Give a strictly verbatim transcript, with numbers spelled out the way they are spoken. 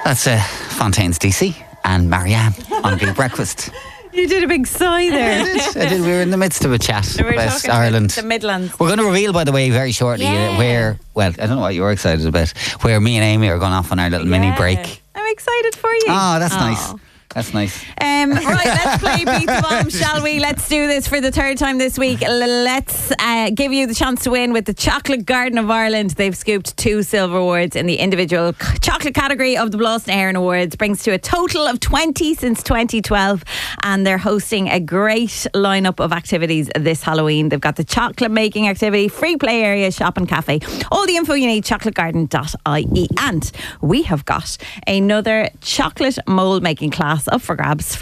That's uh, Fontaine's D C and Marianne on Big Breakfast. You did a big sigh there. I did. I did. We were in the midst of a chat We were about talking Ireland. about the Midlands. We're going to reveal, by the way, very shortly Yeah. uh, where, well, I don't know what you're excited about, where me and Amy are going off on our little mini Yeah. break. I'm excited for you. Oh, that's Oh. nice. That's nice. Um, right, let's play Beat the Bomb, shall we? Let's do this for the third time this week. L- Let's uh, give you the chance to win with the Chocolate Garden of Ireland. They've scooped two silver awards in the individual c- chocolate category of the Bláston Éireann Awards. Brings to a total of twenty since twenty twelve. And they're hosting a great lineup of activities this Halloween. They've got the chocolate making activity, free play area, shop and cafe. All the info you need, chocolate garden dot I E. And we have got another chocolate mould making class up for grabs